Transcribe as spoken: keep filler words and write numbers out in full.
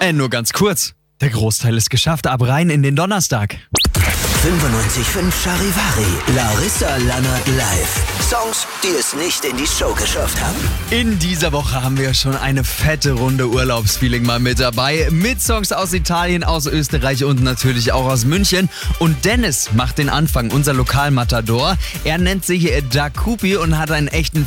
Äh, nur ganz kurz. Der Großteil ist geschafft. Ab rein in den Donnerstag. fünfundneunzig Komma fünf Charivari, Larissa Lannert live. Songs, die es nicht in die Show geschafft haben. In dieser Woche haben wir schon eine fette Runde Urlaubsfeeling mal mit dabei. Mit Songs aus Italien, aus Österreich und natürlich auch aus München. Und Dennis macht den Anfang, unser Lokalmatador. Er nennt sich Dakupi und hat einen echten